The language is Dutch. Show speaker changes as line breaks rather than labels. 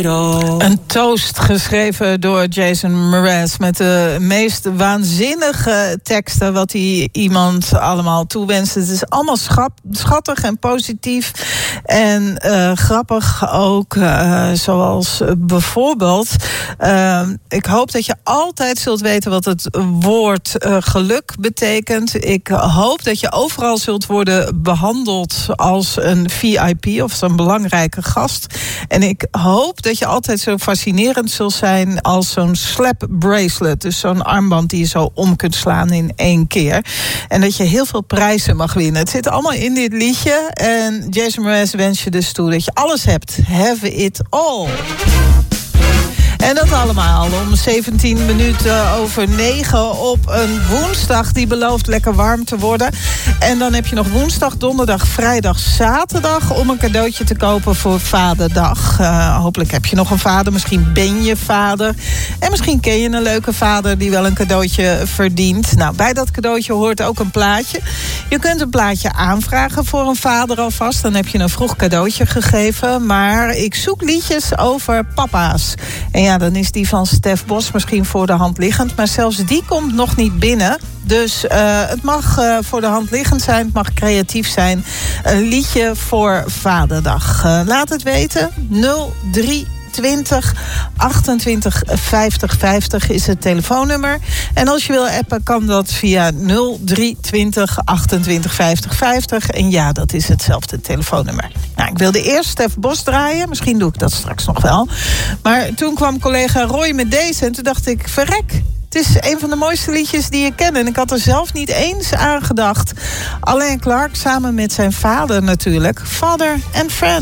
Een toast geschreven door Jason Mraz met de meest waanzinnige teksten wat hij iemand allemaal toewenst. Het is allemaal schattig en positief en grappig ook. Zoals bijvoorbeeld, ik hoop dat je altijd zult weten wat het woord geluk betekent. Ik hoop dat je overal zult worden behandeld als een VIP of zo'n belangrijke gast. En ik hoop dat je altijd zo fascinerend zult zijn als zo'n slap bracelet. Dus zo'n armband die je zo om kunt slaan in 1 keer. En dat je heel veel prijzen mag winnen. Het zit allemaal in dit liedje. En Jason Mraz wens je dus toe dat je alles hebt. Have it all. En dat allemaal om 17 minuten over 9 op een woensdag die belooft lekker warm te worden. En dan heb je nog woensdag, donderdag, vrijdag, zaterdag om een cadeautje te kopen voor Vaderdag. Hopelijk heb je nog een vader, misschien ben je vader. En misschien ken je een leuke vader die wel een cadeautje verdient. Nou, bij dat cadeautje hoort ook een plaatje. Je kunt een plaatje aanvragen voor een vader alvast. Dan heb je een vroeg cadeautje gegeven. Maar ik zoek liedjes over papa's. En ja, dan is die van Stef Bos misschien voor de hand liggend. Maar zelfs die komt nog niet binnen. Dus het mag voor de hand liggend zijn. Het mag creatief zijn. Een liedje voor Vaderdag. Laat het weten. 0320 28 50 50 is het telefoonnummer. En als je wil appen, kan dat via 0320 28 50 50. En ja, dat is hetzelfde telefoonnummer. Nou, ik wilde eerst Stef Bos draaien. Misschien doe ik dat straks nog wel. Maar toen kwam collega Roy met deze. En toen dacht ik, verrek. Het is een van de mooiste liedjes die ik ken. En ik had er zelf niet eens aan gedacht. Alain Clark samen met zijn vader natuurlijk. Father and Friend.